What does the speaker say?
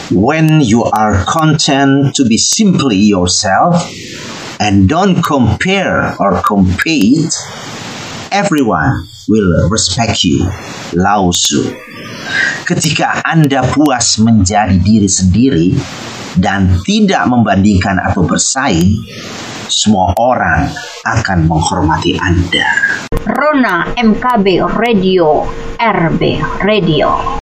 When you are content to be simply yourself and don't compare or compete, everyone will respect you. Lao Tzu. Ketika Anda puas menjadi diri sendiri dan tidak membandingkan atau bersaing, semua orang akan menghormati Anda. Rona MKB Radio, RB Radio.